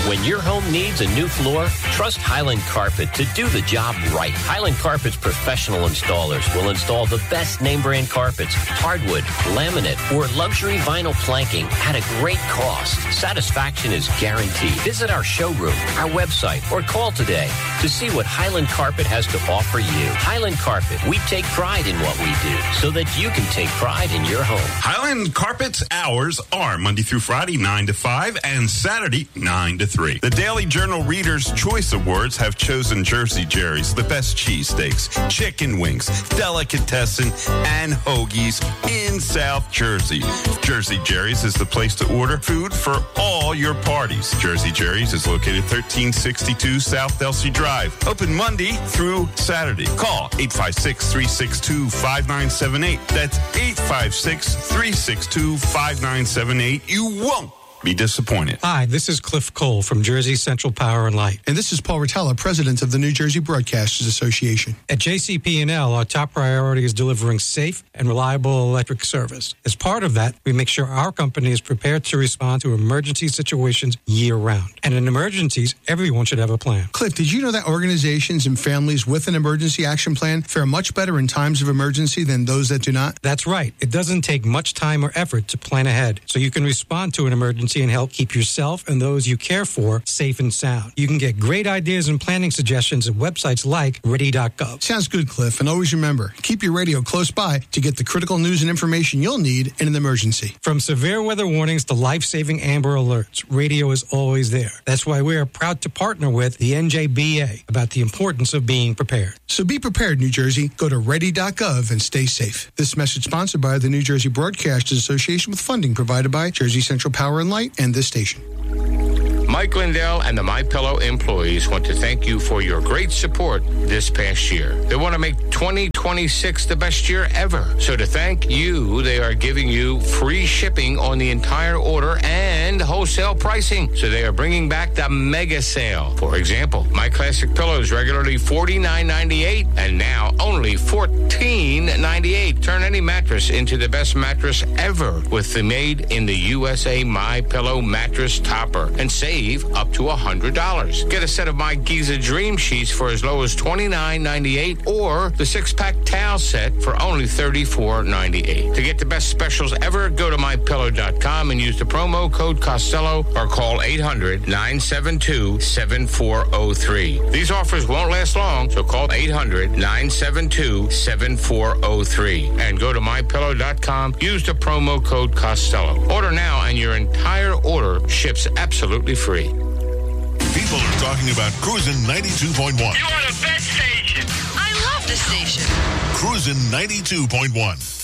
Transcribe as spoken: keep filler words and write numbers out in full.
When your home needs a new floor, trust Highland Carpet to do the job right. Highland Carpet's professional installers will install the best name brand carpets, hardwood, laminate, or luxury vinyl planking at a great cost. Satisfaction is guaranteed. Visit our showroom, our website, or call today to see what Highland Carpet has to offer you. Highland Carpet, we take pride in what we do so that you can take pride in your home. Highland Carpet's hours are Monday through Friday, nine to five, and Saturday, nine to three. The Daily Journal Reader's Choice Awards have chosen Jersey Jerry's, the best cheesesteaks, chicken wings, delicatessen, and hoagies in South Jersey. Jersey Jerry's is the place to order food for all your parties. Jersey Jerry's is located thirteen sixty-two South Delsey Drive. Open Monday through Saturday. Call eight five six, three six two, five nine seven eight. That's eight five six, three six two, five nine seven eight. You won't be disappointed. Hi, this is Cliff Cole from Jersey Central Power and Light. And this is Paul Rotella, president of the New Jersey Broadcasters Association. At J C P and L, our top priority is delivering safe and reliable electric service. As part of that, we make sure our company is prepared to respond to emergency situations year-round. And in emergencies, everyone should have a plan. Cliff, did you know that organizations and families with an emergency action plan fare much better in times of emergency than those that do not? That's right. It doesn't take much time or effort to plan ahead, so you can respond to an emergency and help keep yourself and those you care for safe and sound. You can get great ideas and planning suggestions at websites like ready dot gov. Sounds good, Cliff. And always remember, keep your radio close by to get the critical news and information you'll need in an emergency. From severe weather warnings to life-saving Amber Alerts, radio is always there. That's why we are proud to partner with the N J B A about the importance of being prepared. So be prepared, New Jersey. Go to ready dot gov and stay safe. This message sponsored by the New Jersey Broadcasters Association with funding provided by Jersey Central Power and Light and this station. Mike Lindell and the MyPillow employees want to thank you for your great support this past year. They want to make twenty twenty-six the best year ever. So to thank you, they are giving you free shipping on the entire order and wholesale pricing. So they are bringing back the mega sale. For example, My Classic Pillows regularly forty-nine ninety-eight and now only fourteen ninety-eight. Turn any mattress into the best mattress ever with the made in the U S A MyPillow mattress topper and save up to one hundred dollars. Get a set of My Giza Dream Sheets for as low as twenty-nine ninety-eight or the six-pack towel set for only thirty-four ninety-eight. To get the best specials ever, go to my pillow dot com and use the promo code Costello or call eight hundred, nine seven two, seven four zero three. These offers won't last long, so call eight hundred, nine seven two, seven four zero three and go to my pillow dot com. Use the promo code Costello. Order now and your entire order ships absolutely free. People are talking about Cruisin' ninety-two point one. You are the best station. I love the station. Cruisin' ninety-two point one.